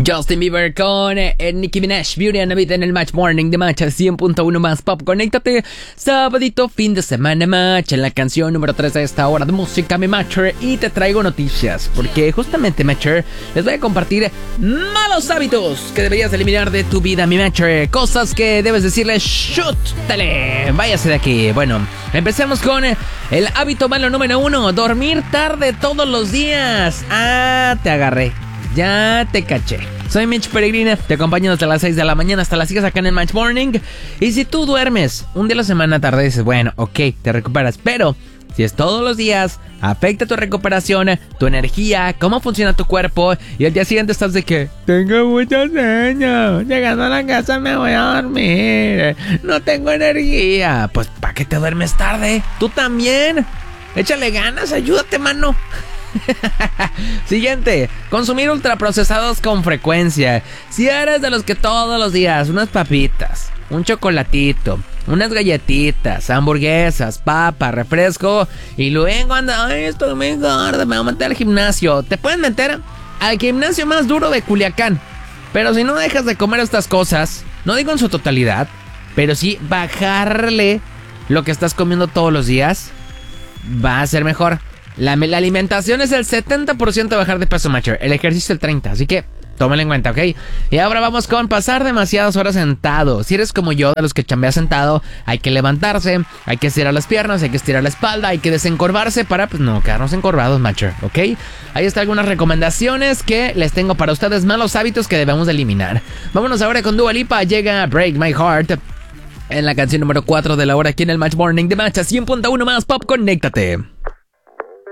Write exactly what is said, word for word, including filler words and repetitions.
Justin Bieber con eh, Nicki Minaj, Beauty and the Beat en el Match Morning de Match cien punto uno más Pop. Conéctate, sabadito, fin de semana Match, en la canción número tres de esta hora de música, mi Matcher. Y te traigo noticias, porque justamente, Matcher, les voy a compartir malos hábitos que deberías eliminar de tu vida, mi Matcher. Cosas que debes decirle, shoot, dale, váyase de aquí. Bueno, empecemos con el hábito malo número uno, dormir tarde todos los días. Ah, te agarré. Ya te caché. Soy Mitch Peregrina, te acompaño desde las seis de la mañana hasta las seis acá en el Match Morning. Y si tú duermes un día a la semana tarde, dices, bueno, ok, te recuperas. Pero si es todos los días, afecta tu recuperación, tu energía, cómo funciona tu cuerpo. Y al día siguiente estás de que tengo mucho sueño, llegando a la casa me voy a dormir, no tengo energía. Pues ¿para qué te duermes tarde? Tú también. Échale ganas, ayúdate, mano. Siguiente, consumir ultraprocesados con frecuencia. Si eres de los que todos los días unas papitas, un chocolatito, unas galletitas, hamburguesas, papa, refresco, y luego anda, ay, estoy muy gorda, me voy a meter al gimnasio. Te pueden meter al gimnasio más duro de Culiacán, pero si no dejas de comer estas cosas, no digo en su totalidad, pero sí bajarle lo que estás comiendo todos los días, va a ser mejor. La, la alimentación es el setenta por ciento de bajar de peso, Matcher. El ejercicio el treinta por ciento, así que tómalo en cuenta, ¿ok? Y ahora vamos con pasar demasiadas horas sentado. Si eres como yo, de los que chambea sentado, hay que levantarse, hay que estirar las piernas, hay que estirar la espalda, hay que desencorvarse para, pues, no quedarnos encorvados, Matcher, ¿ok? Ahí están algunas recomendaciones que les tengo para ustedes, malos hábitos que debemos de eliminar. Vámonos ahora con Dua Lipa, llega Break My Heart en la canción número cuatro de la hora aquí en el Match Morning de Match cien punto uno más Pop. Conéctate.